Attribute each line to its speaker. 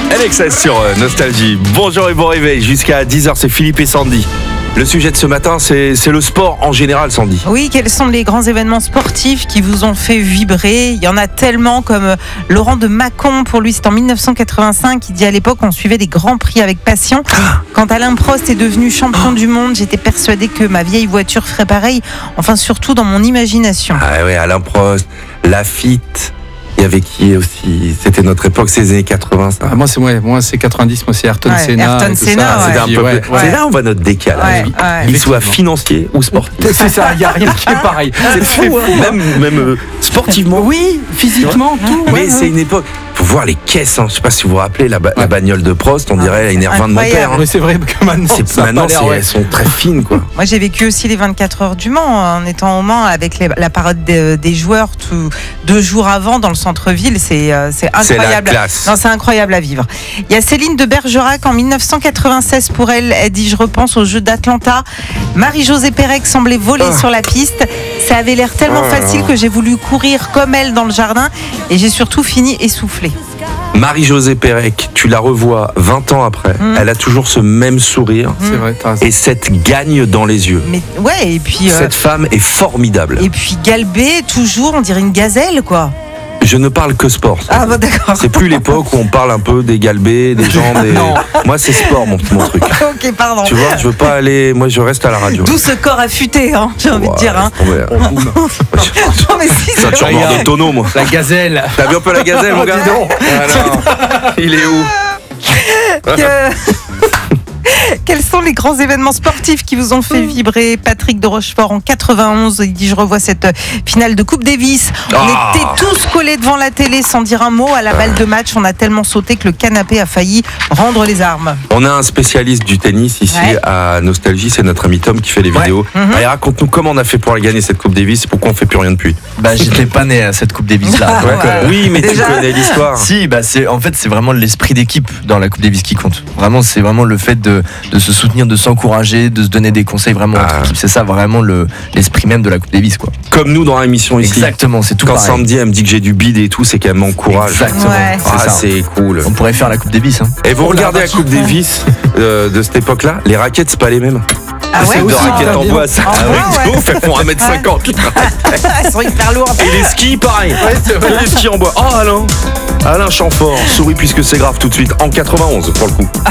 Speaker 1: NXS sur Nostalgie. Bonjour et bon réveil. Jusqu'à 10h, c'est Philippe et Sandy. Le sujet de ce matin, c'est le sport en général, Sandy.
Speaker 2: Oui, quels sont les grands événements sportifs qui vous ont fait vibrer ? Il y en a tellement, comme Laurent de Mâcon. Pour lui, c'est en 1985. Il dit à l'époque, on suivait les grands prix avec passion. Quand Alain Prost est devenu champion du monde, j'étais persuadé que ma vieille voiture ferait pareil. Enfin, surtout dans mon imagination.
Speaker 1: Ah ouais, Alain Prost, Lafitte. Il y avait qui aussi ? C'était notre époque, c'est les années 80, ça.
Speaker 3: Ah, moi c'est 90, moi c'est Ayrton Senna.
Speaker 2: Ayrton Senna,
Speaker 1: C'était un peu
Speaker 3: ouais.
Speaker 1: plus... C'est là où on voit notre décalage. Il soit financier ou sportif.
Speaker 3: C'est ça, il n'y a rien qui est pareil.
Speaker 1: C'est fou, hein. Même sportivement.
Speaker 3: Oui, physiquement, tout.
Speaker 1: Mais c'est une époque. Faut voir les caisses. Hein. Je sais pas si vous vous rappelez la bagnole de Prost. On dirait une R20 de mon père. Hein.
Speaker 3: Mais c'est vrai que maintenant,
Speaker 1: Elles sont très fines, quoi.
Speaker 2: Moi, j'ai vécu aussi les 24 heures du Mans en étant au Mans avec la parade des joueurs 2 jours avant dans le centre-ville. C'est incroyable.
Speaker 1: C'est la classe.
Speaker 2: Non, c'est incroyable à vivre. Il y a Céline de Bergerac en 1996 pour elle. Elle dit, je repense aux Jeux d'Atlanta. Marie-Josée Pérec semblait voler sur la piste. Ça avait l'air tellement facile que j'ai voulu courir comme elle dans le jardin et j'ai surtout fini essoufflée.
Speaker 1: Marie-Josée Pérec, tu la revois 20 ans après, elle a toujours ce même sourire.
Speaker 3: C'est vrai, t'as raison.
Speaker 1: Et cette gagne dans les yeux.
Speaker 2: Mais ouais, et puis
Speaker 1: cette femme est formidable.
Speaker 2: Et puis Galbé, toujours, on dirait une gazelle, quoi.
Speaker 1: Je ne parle que sport.
Speaker 2: Ah bah d'accord.
Speaker 1: C'est plus l'époque où on parle un peu des galbés, des gens,
Speaker 3: Non.
Speaker 1: Moi c'est sport mon truc.
Speaker 2: Ok, pardon.
Speaker 1: Tu vois, je veux pas aller, moi je reste à la radio.
Speaker 2: D'où ce corps affûté, hein, j'ai envie de dire. Hein. Non, mais si,
Speaker 1: Ça, tu remords
Speaker 3: Regarde.
Speaker 1: de tonneau, moi.
Speaker 3: La gazelle.
Speaker 1: T'as vu un peu la gazelle, mon gars?
Speaker 3: Dis donc.
Speaker 1: Alors, il est où?
Speaker 2: Quels sont les grands événements sportifs qui vous ont fait vibrer ? Patrick de Rochefort en 91, il dit je revois cette finale de Coupe Davis. On était tous collés devant la télé sans dire un mot à la balle de match. On a tellement sauté que le canapé a failli rendre les armes.
Speaker 1: On a un spécialiste du tennis ici à Nostalgie, c'est notre ami Tom qui fait les vidéos. Allez, raconte-nous comment on a fait pour aller gagner cette Coupe Davis et pourquoi on fait plus rien depuis.
Speaker 4: Bah j'étais pas né à cette Coupe Davis là.
Speaker 1: Oui, mais
Speaker 2: Déjà
Speaker 1: tu connais l'histoire.
Speaker 4: Si, bah c'est vraiment l'esprit d'équipe dans la Coupe Davis qui compte. Vraiment, c'est vraiment le fait de se soutenir, de s'encourager, de se donner des conseils vraiment entre équipes. C'est ça vraiment l'esprit même de la Coupe Davis, quoi.
Speaker 1: Comme nous dans l'émission ici.
Speaker 4: Exactement, c'est tout
Speaker 1: Quand
Speaker 4: pareil.
Speaker 1: Sandy elle me dit que j'ai du bide et tout, c'est qu'elle m'encourage.
Speaker 4: Exactement.
Speaker 2: Ouais.
Speaker 1: Ah,
Speaker 4: ça.
Speaker 1: c'est cool.
Speaker 4: On pourrait faire la Coupe Davis. Hein.
Speaker 1: Et vous regardez la Coupe Davis de cette époque-là, les raquettes c'est pas les mêmes.
Speaker 2: Ah ouais,
Speaker 1: C'est de
Speaker 2: aussi,
Speaker 1: raquettes en bois, ça.
Speaker 2: En bois, ouais.
Speaker 1: Elles font 1m50.
Speaker 2: Elles sont hyper lourdes.
Speaker 1: Et les skis, pareil. Les skis en bois. Oh, Alain Chamfort, souris puisque c'est grave tout de suite. En 91, pour le coup.